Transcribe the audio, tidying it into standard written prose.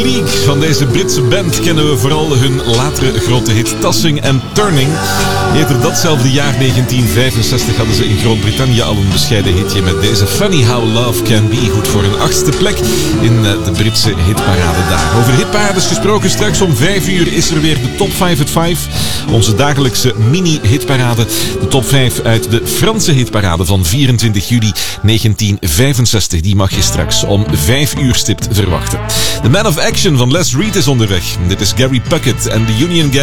League. Van deze Britse band kennen we vooral hun latere grote hit Tossing and Turning. Eerder datzelfde jaar, 1965, hadden ze in Groot-Brittannië al een bescheiden hitje met deze Funny How Love Can Be. Goed voor een 8e plek in de Britse hitparade daar. Over hitparades gesproken, straks om 5 uur is er weer de Top 5 at 5. Onze dagelijkse mini-hitparade. De top 5 uit de Franse hitparade van 24 juli 1965. Die mag je straks om 5 uur stipt verwachten. The Man of Action van Les Reed is onderweg. Dit is Gary Puckett en de Union Gap.